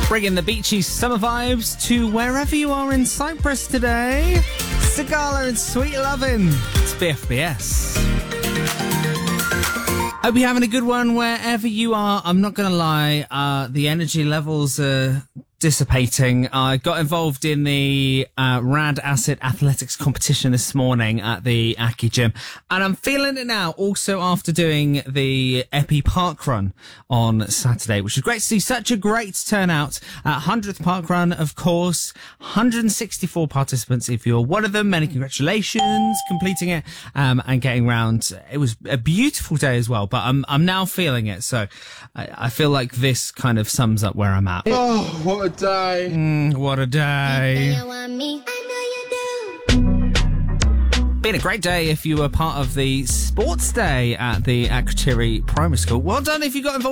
Bringing the beachy summer vibes to wherever you are in Cyprus today. Sigala and Sweet Lovin'. It's BFBS. Hope you're having a good one wherever you are. I'm not going to lie, the energy levels are dissipating. I got involved in the Rad Acid Athletics competition this morning at the Aki Gym, and I'm feeling it now also after doing the Epi Park Run on Saturday, which was great to see. Such a great turnout. 100th Park Run, of course. 164 participants. If you're one of them, many congratulations completing it and getting round. It was a beautiful day as well, but I'm now feeling it, so I feel like this kind of sums up where I'm at. Oh, what a day. What a day. Been a great day if you were part of the sports day at the Akrotiri Primary School. Well done if you got involved